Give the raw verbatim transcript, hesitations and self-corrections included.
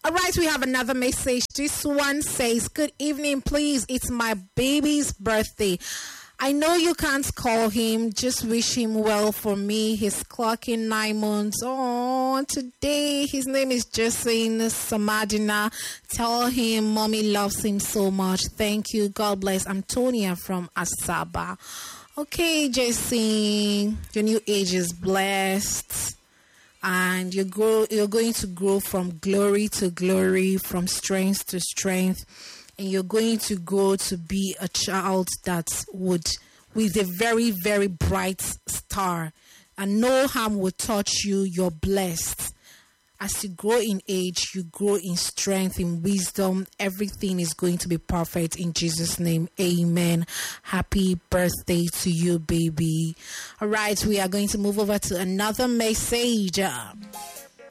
All right, we have another message. This one says, good evening, please. It's my baby's birthday. I know you can't call him. Just wish him well for me. He's clocking nine months. Oh, today his name is Jason Samadina. Tell him mommy loves him so much. Thank you. God bless. I'm Tonia from Asaba. Okay, Jason, your new age is blessed. And you grow, you're going to grow from glory to glory, from strength to strength. And you're going to grow to be a child that would, with a very, very bright star. And no harm will touch you. You're blessed. As you grow in age, you grow in strength, in wisdom. Everything is going to be perfect in Jesus' name. Amen. Happy birthday to you, baby. All right, we are going to move over to another message.